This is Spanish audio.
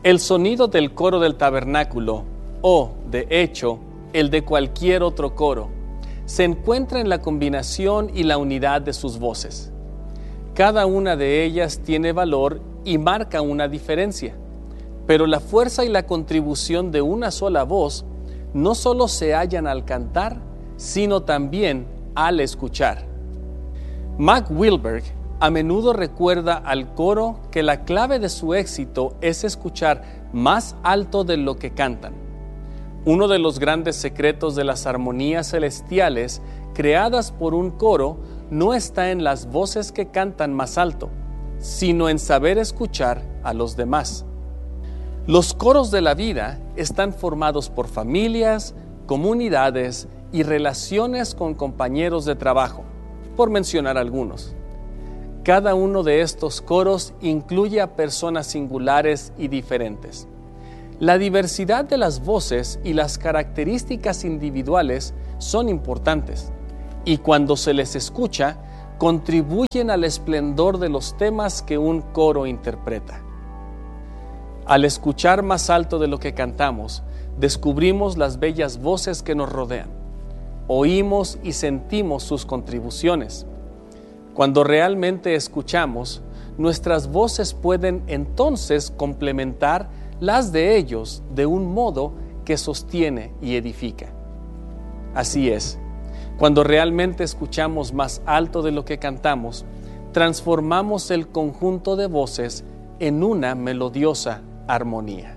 El sonido del coro del tabernáculo, o, de hecho, el de cualquier otro coro, se encuentra en la combinación y la unidad de sus voces. Cada una de ellas tiene valor y marca una diferencia, pero la fuerza y la contribución de una sola voz no solo se hallan al cantar, sino también al escuchar. Mac Wilberg a menudo recuerda al coro que la clave de su éxito es escuchar más alto de lo que cantan. Uno de los grandes secretos de las armonías celestiales creadas por un coro no está en las voces que cantan más alto, sino en saber escuchar a los demás. Los coros de la vida están formados por familias, comunidades y relaciones con compañeros de trabajo, por mencionar algunos. Cada uno de estos coros incluye a personas singulares y diferentes. La diversidad de las voces y las características individuales son importantes, y cuando se les escucha, contribuyen al esplendor de los temas que un coro interpreta. Al escuchar más alto de lo que cantamos, descubrimos las bellas voces que nos rodean. Oímos y sentimos sus contribuciones. Cuando realmente escuchamos, nuestras voces pueden entonces complementar las de ellos de un modo que sostiene y edifica. Así es, cuando realmente escuchamos más alto de lo que cantamos, transformamos el conjunto de voces en una melodiosa armonía.